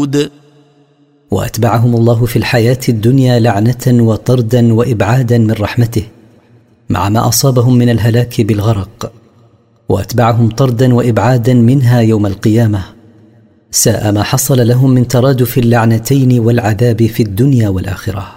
ثمود. وأتبعهم الله في الحياة الدنيا لعنة وطردا وإبعادا من رحمته، مع ما أصابهم من الهلاك بالغرق، وأتبعهم طردا وإبعادا منها يوم القيامة. ساء ما حصل لهم من ترادف اللعنتين والعذاب في الدنيا والآخرة.